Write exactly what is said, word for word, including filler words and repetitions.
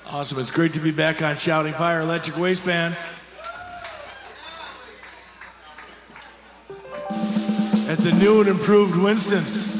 Awesome. It's great to be back on Shouting Fire, Electric Waistband. At the new and improved Winston's.